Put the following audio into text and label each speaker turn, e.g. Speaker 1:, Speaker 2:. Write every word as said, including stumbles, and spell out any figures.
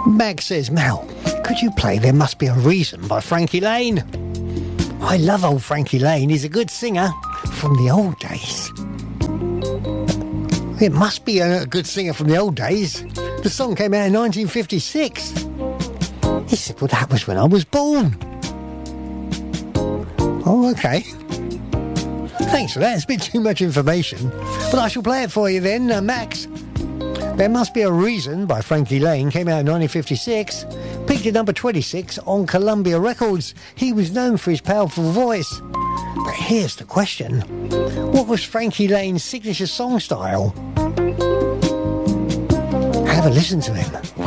Speaker 1: Mag says, Mel, could you play There Must Be a Reason by Frankie Lane? I love old Frankie Lane. He's a good singer from the old days. It must be a good singer from the old days. The song came out in nineteen fifty-six. He said, well, that was when I was born. Oh, okay. Thanks for that. It's a bit too much information. But I shall play it for you then, uh, Max. There Must Be a Reason by Frankie Lane came out in nineteen fifty-six. Peaked at number twenty-six on Columbia Records. He was known for his powerful voice. But here's the question. What was Frankie Lane's signature song style? Have a listen to him.